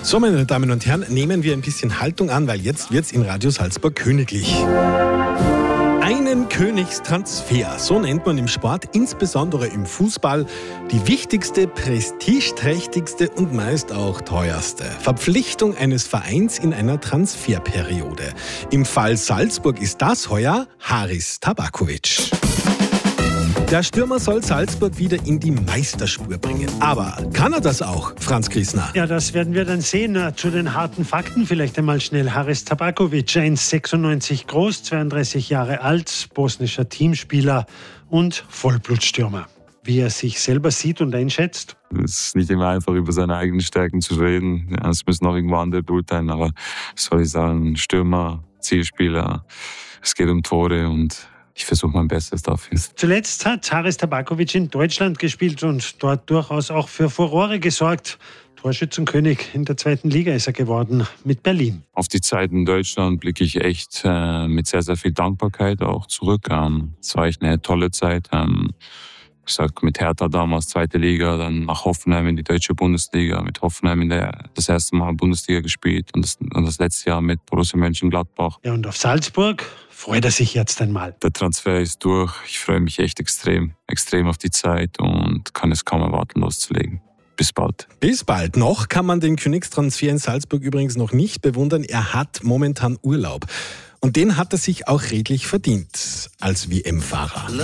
So, meine Damen und Herren, nehmen wir ein bisschen Haltung an, weil jetzt wird's in Radio Salzburg königlich. Einen Königstransfer, so nennt man im Sport, insbesondere im Fußball, die wichtigste, prestigeträchtigste und meist auch teuerste Verpflichtung eines Vereins in einer Transferperiode. Im Fall Salzburg ist das heuer Haris Tabaković. Der Stürmer soll Salzburg wieder in die Meisterspur bringen. Aber kann er das auch, Franz Griesner? Ja, das werden wir dann sehen. Zu den harten Fakten vielleicht einmal schnell. Haris Tabaković, 1,96 groß, 32 Jahre alt, bosnischer Teamspieler und Vollblutstürmer. Wie er sich selber sieht und einschätzt? Es ist nicht immer einfach, über seine eigenen Stärken zu reden. Ja, es müssen auch irgendwo andere beurteilen. Aber was soll ich sagen, Stürmer, Zielspieler, es geht um Tore und ich versuche mein Bestes dafür. Zuletzt hat Haris Tabaković in Deutschland gespielt und dort durchaus auch für Furore gesorgt. Torschützenkönig in der 2. Liga ist er geworden mit Berlin. Auf die Zeit in Deutschland blicke ich echt mit sehr, sehr viel Dankbarkeit auch zurück. Es war echt eine tolle Zeit. Ich sag mit Hertha damals 2. Liga, dann nach Hoffenheim in die deutsche Bundesliga, mit Hoffenheim das erste Mal Bundesliga gespielt und das letzte Jahr mit Borussia Mönchengladbach. Ja, und auf Salzburg freut er sich jetzt einmal. Der Transfer ist durch. Ich freue mich echt extrem auf die Zeit und kann es kaum erwarten, loszulegen. Bis bald. Bis bald. Noch kann man den Königstransfer in Salzburg übrigens noch nicht bewundern. Er hat momentan Urlaub. Und den hat er sich auch redlich verdient als WM-Fahrer.